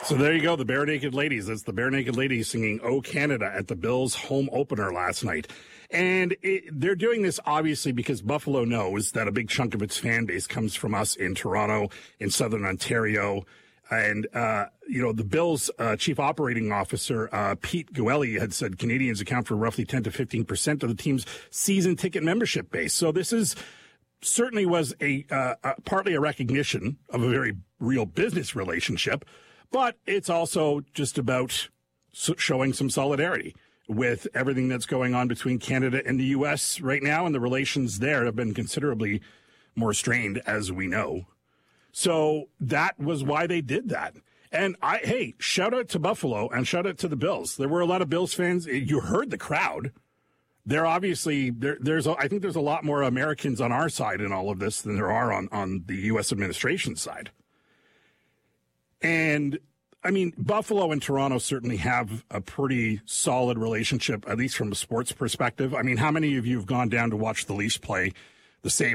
So there you go, the Bare Naked Ladies. That's the Bare Naked Ladies singing "Oh Canada" at the Bills home opener last night. And they're doing this obviously because Buffalo knows that a big chunk of its fan base comes from us in Toronto, in Southern Ontario. And, the Bills' chief operating officer, Pete Goelli, had said Canadians account for roughly 10 to 15% of the team's season ticket membership base. So this certainly was partly a recognition of a very real business relationship, but it's also just about showing some solidarity with everything that's going on between Canada and the U.S. right now, and the relations there have been considerably more strained, as we know. So that was why they did that. And shout out to Buffalo and shout out to the Bills. There were a lot of Bills fans. You heard the crowd. They're obviously I think there's a lot more Americans on our side in all of this than there are on the U.S. administration side. And I mean, Buffalo and Toronto certainly have a pretty solid relationship, at least from a sports perspective. I mean, how many of you have gone down to watch the Leafs play the